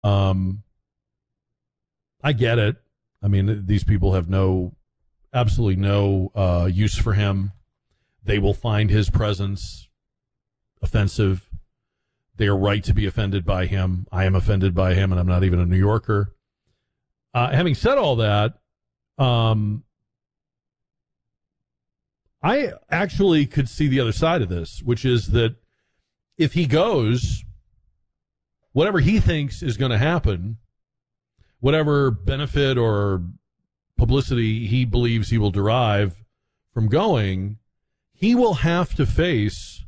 I get it. I mean, these people have absolutely no use for him. They will find his presence offensive. They are right to be offended by him. I am offended by him, and I'm not even a New Yorker. Having said all that, I actually could see the other side of this, which is that if he goes, whatever he thinks is going to happen, whatever benefit or publicity he believes he will derive from going, he will have to face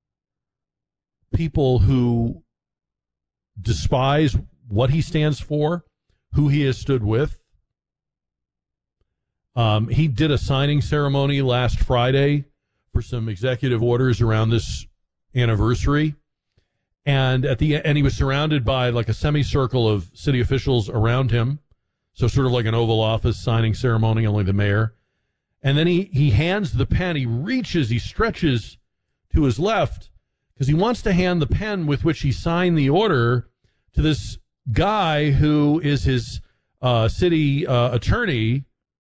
people who despise what he stands for, who he has stood with. He did a signing ceremony last Friday for some executive orders around this anniversary. And at the end, he was surrounded by like a semicircle of city officials around him. So sort of like an Oval Office signing ceremony, only the mayor. And then he hands the pen. He stretches to his left because he wants to hand the pen with which he signed the order to this guy who is his city attorney,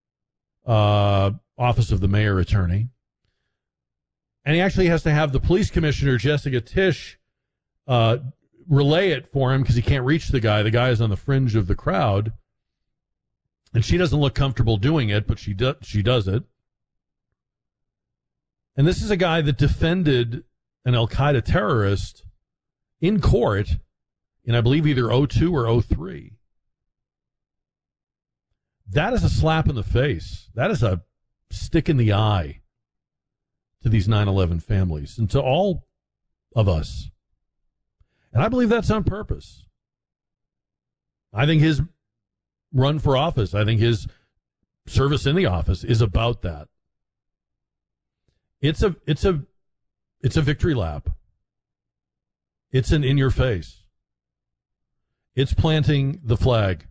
office of the mayor attorney. And he actually has to have the police commissioner, Jessica Tisch, relay it for him because he can't reach the guy. The guy is on the fringe of the crowd. And she doesn't look comfortable doing it, but she does it. And this is a guy that defended an Al-Qaeda terrorist in court in, I believe, either 02 or 03. That is a slap in the face. That is a stick in the eye to these 9/11 families and to all of us. And I believe that's on purpose. I think his run for office, I think his service in the office is about that. It's a victory lap. It's an in your face. It's planting the flag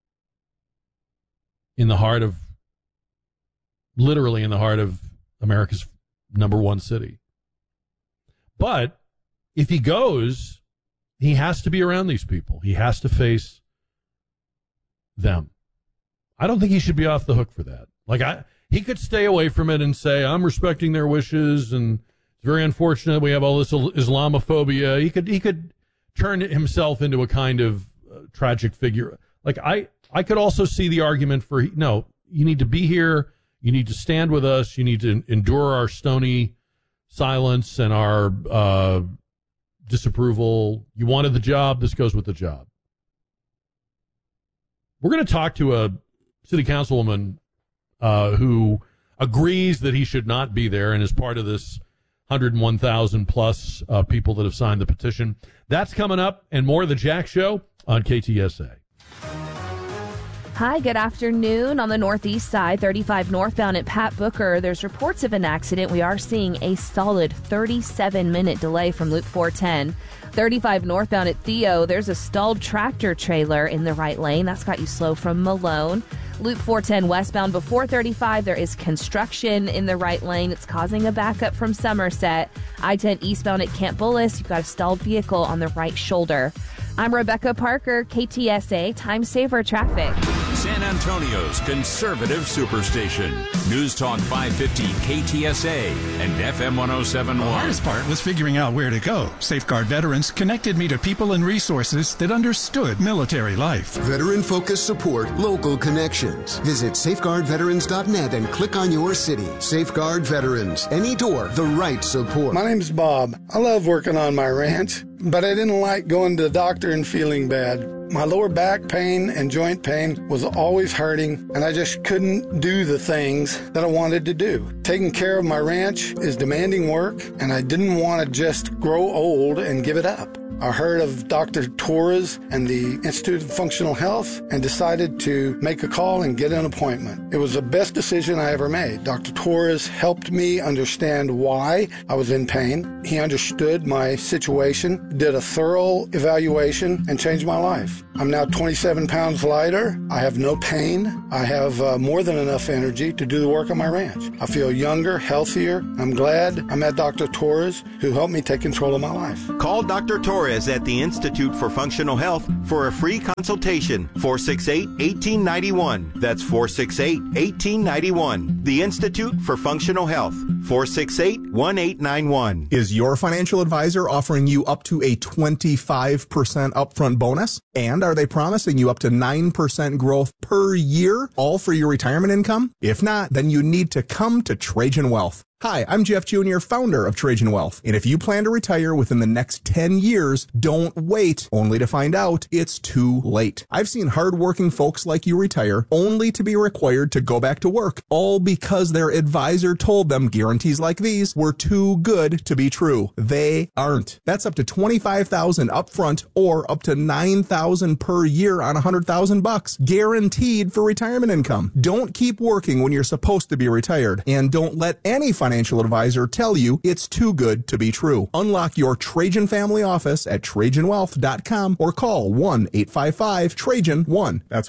literally in the heart of America's number one city. But if he goes, he has to be around these people. He has to face them. I don't think he should be off the hook for that. He could stay away from it and say, I'm respecting their wishes, and it's very unfortunate we have all this Islamophobia. He could turn himself into a kind of tragic figure. I could also see the argument for, no, you need to be here. You need to stand with us. You need to endure our stony silence and our disapproval. You wanted the job. This goes with the job. We're going to talk to a city councilwoman who agrees that he should not be there and is part of this 101,000 plus people that have signed the petition. That's coming up, and more of the Jack Show on KTSA. Hi, good afternoon. On the northeast side, 35 northbound at Pat Booker, there's reports of an accident. We are seeing a solid 37-minute delay from Loop 410. 35 northbound at Theo, there's a stalled tractor trailer in the right lane. That's got you slow from Malone. Loop 410 westbound before 35, there is construction in the right lane. It's causing a backup from Somerset. I-10 eastbound at Camp Bullis, you've got a stalled vehicle on the right shoulder. I'm Rebecca Parker, KTSA Time Saver Traffic. San Antonio's conservative superstation. News Talk 550 KTSA and FM 107.1. The hardest part was figuring out where to go. Safeguard Veterans connected me to people and resources that understood military life. Veteran-focused support, local connections. Visit safeguardveterans.net and click on your city. Safeguard Veterans. Any door, the right support. My name's Bob. I love working on my ranch, but I didn't like going to the doctor and feeling bad. My lower back pain and joint pain was always hurting, and I just couldn't do the things that I wanted to do. Taking care of my ranch is demanding work, and I didn't want to just grow old and give it up. I heard of Dr. Torres and the Institute of Functional Health and decided to make a call and get an appointment. It was the best decision I ever made. Dr. Torres helped me understand why I was in pain. He understood my situation, did a thorough evaluation, and changed my life. I'm now 27 pounds lighter. I have no pain. I have more than enough energy to do the work on my ranch. I feel younger, healthier. I'm glad I met Dr. Torres, who helped me take control of my life. Call Dr. Torres Ramirez at the Institute for Functional Health for a free consultation. 468-1891. That's 468-1891. The Institute for Functional Health. 468-1891. Is your financial advisor offering you up to a 25% upfront bonus? And are they promising you up to 9% growth per year, all for your retirement income? If not, then you need to come to Trajan Wealth. Hi, I'm Jeff Jr., founder of Trajan Wealth. And if you plan to retire within the next 10 years, don't wait only to find out it's too late. I've seen hardworking folks like you retire only to be required to go back to work, all because their advisor told them guarantees like these were too good to be true. They aren't. That's up to $25,000 upfront or up to $9,000 per year on $100,000 guaranteed for retirement income. Don't keep working when you're supposed to be retired, and don't let any financial advisor tell you it's too good to be true. Unlock your Trajan family office at TrajanWealth.com or call 1-855-TRAJAN-1. That's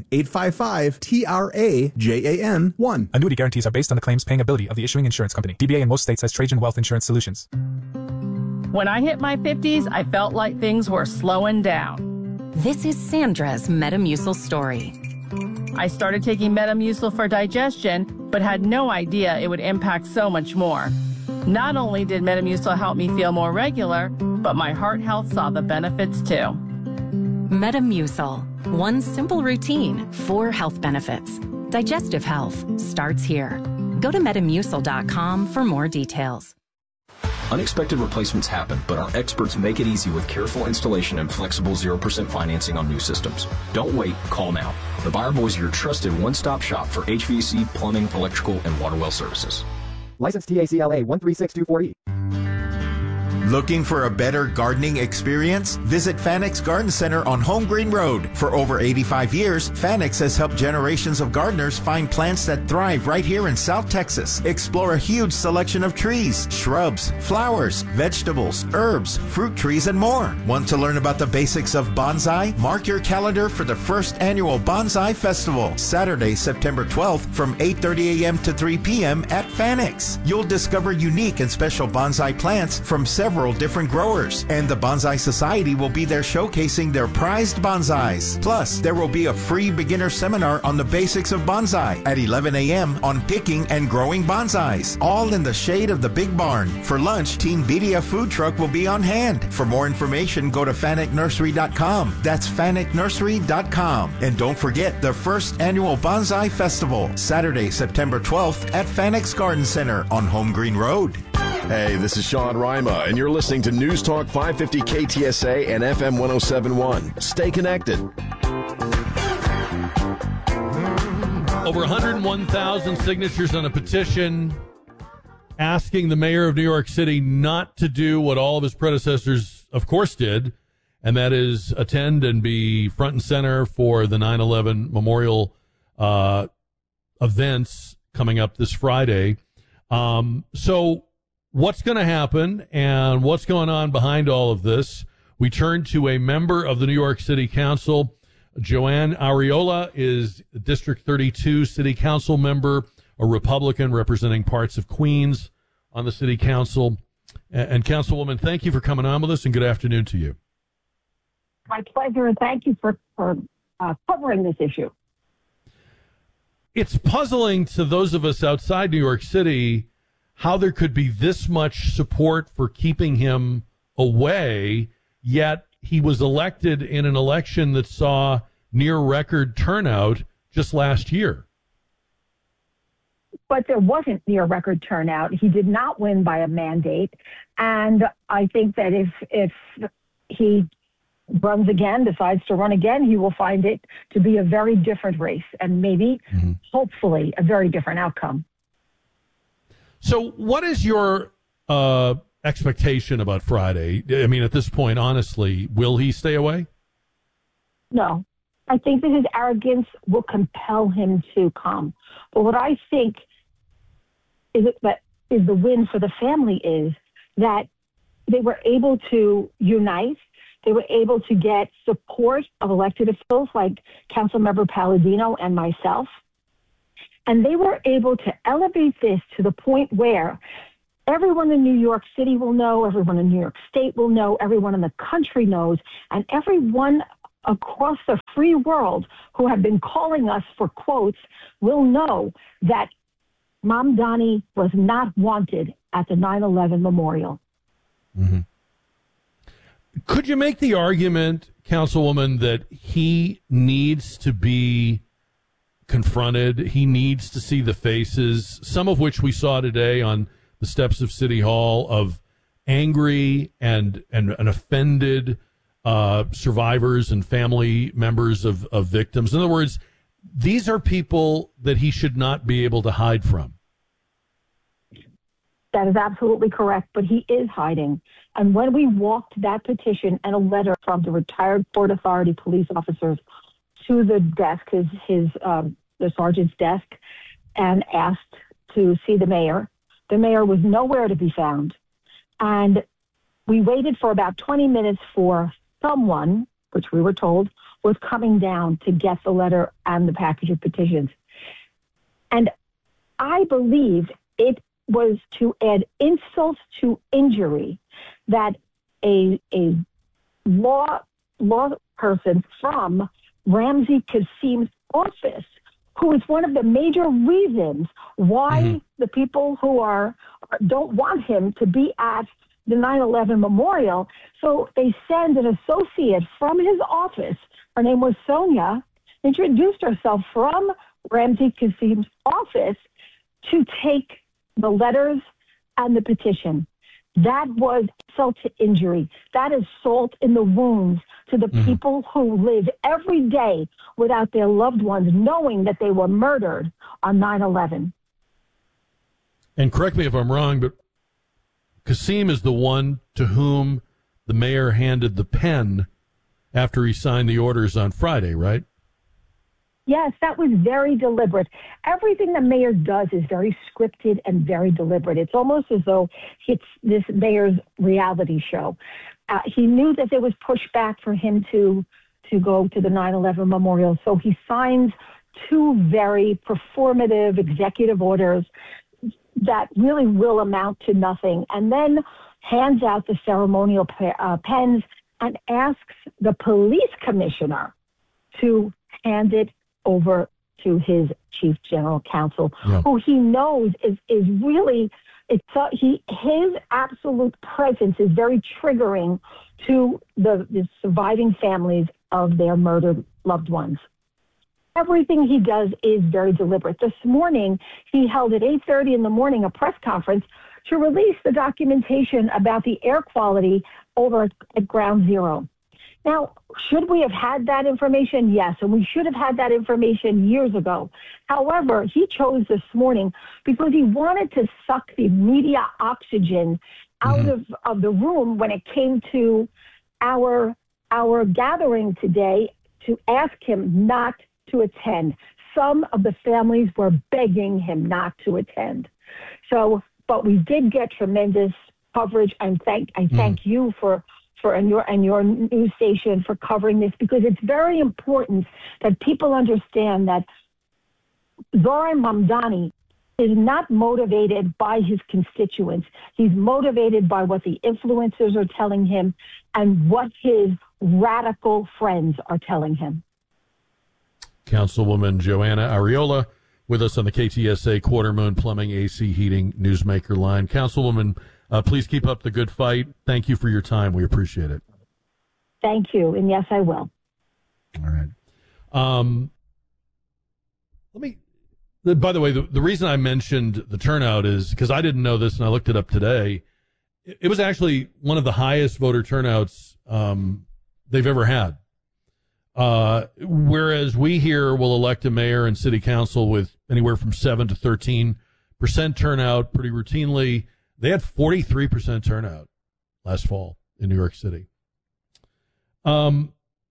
1-855-TRAJAN-1. Annuity guarantees are based on the claims paying ability of the issuing insurance company. DBA in most states has Trajan Wealth Insurance Solutions. When I hit my 50s, I felt like things were slowing down. This is Sandra's Metamucil story. I started taking Metamucil for digestion, but had no idea it would impact so much more. Not only did Metamucil help me feel more regular, but my heart health saw the benefits too. Metamucil. One simple routine, 4 health benefits. Digestive health starts here. Go to Metamucil.com for more details. Unexpected replacements happen, but our experts make it easy with careful installation and flexible 0% financing on new systems. Don't wait, call now. The Buyer Boys are your trusted one-stop shop for HVAC, plumbing, electrical, and water well services. License TACLA 13624E. Looking for a better gardening experience? Visit Fanix Garden Center on Home Green Road. For over 85 years, Fanix has helped generations of gardeners find plants that thrive right here in South Texas. Explore a huge selection of trees, shrubs, flowers, vegetables, herbs, fruit trees, and more. Want to learn about the basics of bonsai? Mark your calendar for the first annual Bonsai Festival, Saturday, September 12th from 8:30 a.m. to 3 p.m. at Fanix. You'll discover unique and special bonsai plants from several different growers, and the Bonsai Society will be there showcasing their prized bonsais. Plus, there will be a free beginner seminar on the basics of bonsai at 11 a.m. on picking and growing bonsais, all in the shade of the Big Barn. For lunch, Team Bedia food truck will be on hand. For more information, go to FanicNursery.com. That's FanicNursery.com. And don't forget the first annual Bonsai Festival, Saturday, September 12th at Fanix Garden Center on Home Green Road. Hey, this is Sean Rima, and you're listening to News Talk 550 KTSA and FM 1071. Stay connected. Over 101,000 signatures on a petition asking the mayor of New York City not to do what all of his predecessors, of course, did, and that is attend and be front and center for the 9/11 memorial events coming up this Friday. So what's going to happen and what's going on behind all of this? We turn to a member of the New York City Council. Joanne Ariola is District 32 City Council member, a Republican representing parts of Queens on the City Council. And Councilwoman, thank you for coming on with us, and good afternoon to you. My pleasure, and thank you for covering this issue. It's puzzling to those of us outside New York City how there could be this much support for keeping him away, yet he was elected in an election that saw near record turnout just last year. But there wasn't near record turnout. He did not win by a mandate. And I think that if he runs again, decides to run again, he will find it to be a very different race and maybe, hopefully, a very different outcome. So what is your expectation about Friday? I mean, at this point, honestly, will he stay away? No. I think that his arrogance will compel him to come. But what I think is the win for the family is that they were able to unite. They were able to get support of elected officials like Councilmember Palladino and myself. And they were able to elevate this to the point where Everyone in New York City will know, everyone in New York State will know, everyone in the country knows, and everyone across the free world who have been calling us for quotes will know that Mamdani was not wanted at the 9/11 memorial. Mm-hmm. Could you make the argument, Councilwoman, that he needs to be confronted? He needs to see the faces, some of which we saw today on the steps of City Hall, of angry and offended survivors and family members of victims. In other words, these are people that he should not be able to hide from. That is absolutely correct, but he is hiding. And when we walked that petition and a letter from the retired Port Authority police officers to the desk, the sergeant's desk, and asked to see the mayor was nowhere to be found. And we waited for about 20 minutes for someone, which we were told, was coming down to get the letter and the package of petitions. And I believed it was to add insult to injury that a law person from Ramzi Kasim's office, who is one of the major reasons why the people who don't want him to be at the 9/11 memorial. So they send an associate from his office. Her name was Sonia, introduced herself from Ramzi Kasim's office to take the letters and the petition. That was insult to injury. That is salt in the wounds to the people who live every day without their loved ones, knowing that they were murdered on 9/11. And correct me if I'm wrong, but Kasim is the one to whom the mayor handed the pen after he signed the orders on Friday, right? Yes, that was very deliberate. Everything the mayor does is very scripted and very deliberate. It's almost as though it's this mayor's reality show. He knew that there was pushback for him to go to the 9/11 memorial, so he signs two very performative executive orders that really will amount to nothing, and then hands out the ceremonial pens and asks the police commissioner to hand it over to his chief general counsel, who he knows is really, his absolute presence is very triggering to the surviving families of their murdered loved ones. Everything he does is very deliberate. This morning, he held at 8:30 in the morning a press conference to release the documentation about the air quality over at Ground Zero. Now, should we have had that information? Yes, and we should have had that information years ago. However, he chose this morning because he wanted to suck the media oxygen out of the room when it came to our gathering today to ask him not to attend. Some of the families were begging him not to attend. So, but we did get tremendous coverage, and I thank you and your news station for covering this, because it's very important that people understand that Zohran Mamdani is not motivated by his constituents. He's motivated by what the influencers are telling him and what his radical friends are telling him. Councilwoman Joanna Ariola with us on the KTSA Quarter Moon Plumbing AC Heating Newsmaker line. Councilwoman, please keep up the good fight. Thank you for your time. We appreciate it. Thank you. And yes, I will. All right. By the way, the reason I mentioned the turnout is because I didn't know this and I looked it up today. It was actually one of the highest voter turnouts they've ever had. Whereas we here will elect a mayor and city council with anywhere from 7 to 13% turnout pretty routinely. They had 43% turnout last fall in New York City. But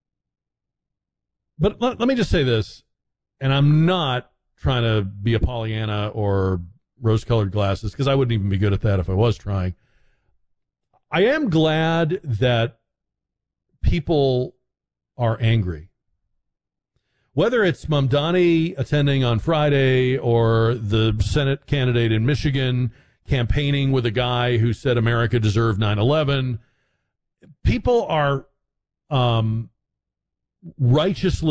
let me just say this, and I'm not trying to be a Pollyanna or rose-colored glasses, because I wouldn't even be good at that if I was trying. I am glad that people are angry. Whether it's Mamdani attending on Friday or the Senate candidate in Michigan campaigning with a guy who said America deserved 9/11. People are righteously